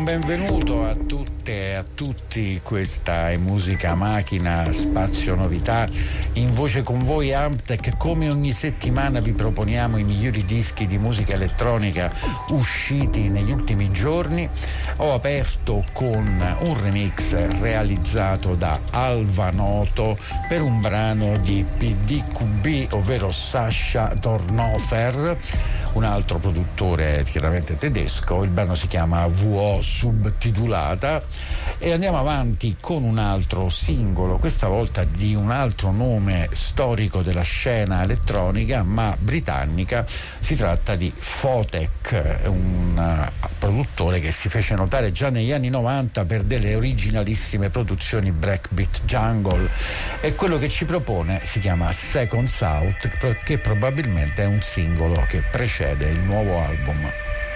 benvenuto a tutte e a tutti. Questa è Musica Macchina, spazio novità. In voce con voi Amptec. Come ogni settimana vi proponiamo i migliori dischi di musica elettronica usciti negli ultimi giorni. Ho aperto con un remix realizzato da Alvanoto per un brano di PDQB, ovvero Sascha Dornhofer, un altro produttore chiaramente tedesco. Il brano si chiama VO subtitolata e andiamo avanti con un altro singolo, questa volta di un altro nome storico della scena elettronica ma britannica. Si tratta di Photek, un produttore che si fece notare già negli anni 90 per delle originalissime produzioni breakbeat jungle, e quello che ci propone si chiama Seconds Out, che probabilmente è un singolo che precede il nuovo album.